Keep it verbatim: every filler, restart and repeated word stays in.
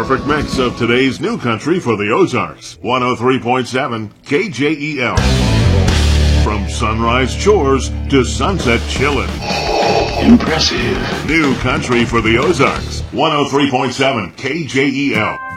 perfect mix of today's new country for the Ozarks. one oh three point seven K J E L. From sunrise chores to sunset chillin'. Impressive. New country for the Ozarks. one oh three point seven K J E L.